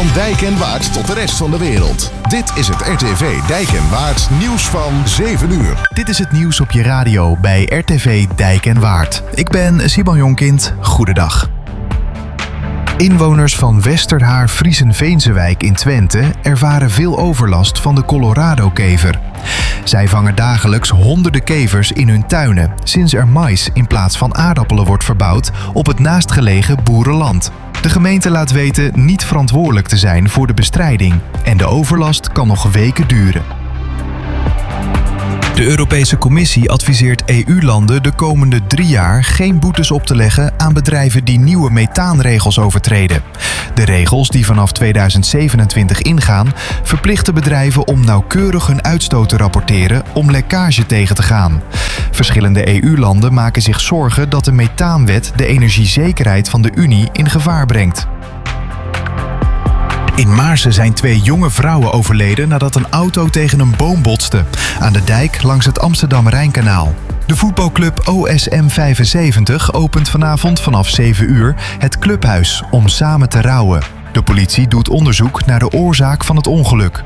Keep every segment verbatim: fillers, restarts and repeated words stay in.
Van Dijk en Waard tot de rest van de wereld. Dit is het R T V Dijk en Waard nieuws van zeven uur. Dit is het nieuws op je radio bij R T V Dijk en Waard. Ik ben Simon Jonkind. Goedendag. Inwoners van Westerhaar-Friesenveensewijk in Twente ervaren veel overlast van de Colorado-kever. Zij vangen dagelijks honderden kevers in hun tuinen, sinds er mais in plaats van aardappelen wordt verbouwd op het naastgelegen boerenland. De gemeente laat weten niet verantwoordelijk te zijn voor de bestrijding en de overlast kan nog weken duren. De Europese Commissie adviseert E U-landen de komende drie jaar geen boetes op te leggen aan bedrijven die nieuwe methaanregels overtreden. De regels die vanaf tweeduizend zevenentwintig ingaan, verplichten bedrijven om nauwkeurig hun uitstoot te rapporteren om lekkage tegen te gaan. Verschillende E U-landen maken zich zorgen dat de methaanwet de energiezekerheid van de Unie in gevaar brengt. In Maarsen zijn twee jonge vrouwen overleden nadat een auto tegen een boom botste aan de dijk langs het Amsterdam-Rijnkanaal. De voetbalclub O S M vijfenzeventig opent vanavond vanaf zeven uur het clubhuis om samen te rouwen. De politie doet onderzoek naar de oorzaak van het ongeluk.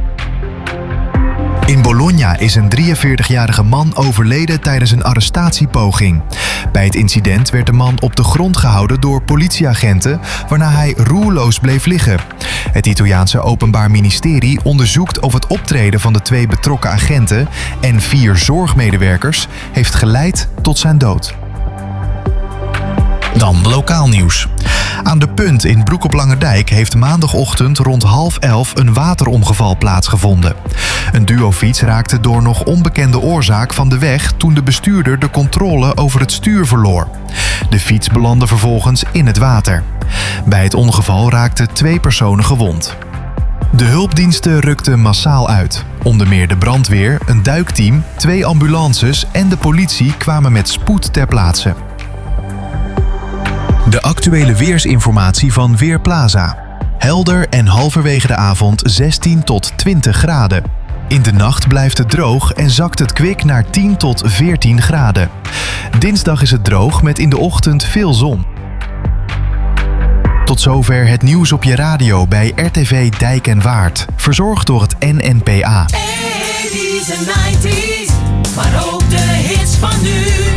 In Bologna is een drieënveertigjarige man overleden tijdens een arrestatiepoging. Bij het incident werd de man op de grond gehouden door politieagenten, waarna hij roerloos bleef liggen. Het Italiaanse Openbaar Ministerie onderzoekt of het optreden van de twee betrokken agenten en vier zorgmedewerkers heeft geleid tot zijn dood. Dan lokaal nieuws. Aan de Punt in Broek op Langerdijk heeft maandagochtend rond half elf een wateromgeval plaatsgevonden. Een duofiets raakte door nog onbekende oorzaak van de weg toen de bestuurder de controle over het stuur verloor. De fiets belandde vervolgens in het water. Bij het ongeval raakten twee personen gewond. De hulpdiensten rukten massaal uit. Onder meer de brandweer, een duikteam, twee ambulances en de politie kwamen met spoed ter plaatse. De actuele weersinformatie van Weerplaza. Helder en halverwege de avond zestien tot twintig graden. In de nacht blijft het droog en zakt het kwik naar tien tot veertien graden. Dinsdag is het droog met in de ochtend veel zon. Tot zover het nieuws op je radio bij R T V Dijk en Waard. Verzorgd door het N N P A. eighties en nineties, maar ook de hits van nu.